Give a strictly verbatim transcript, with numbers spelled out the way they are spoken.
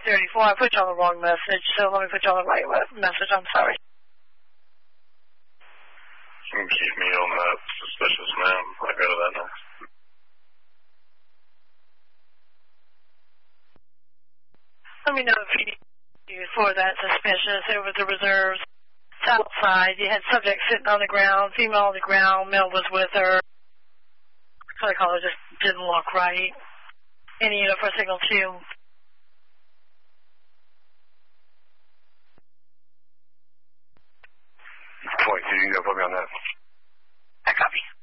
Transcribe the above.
thirty-four. I put you on the wrong message, so let me put you on the right message. I'm sorry. You can keep me on that suspicious man. I'll go to that next. Let me know if you need for that suspicious. It was the reserves south side. You had subject sitting on the ground, female on the ground, male was with her. So I call it just didn't look right. Any unit for signal two. twenty-two, you can go put me on that. I copy.